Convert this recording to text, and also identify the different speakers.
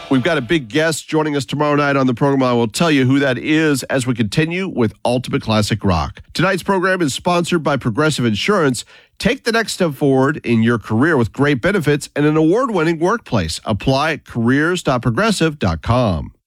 Speaker 1: We've got a big guest joining us tomorrow night on the program. I will tell you who that is as we continue with Ultimate Classic Rock. Tonight's program is sponsored by Progressive Insurance. Take the next step forward in your career with great benefits and an award-winning workplace. Apply at careers.progressive.com.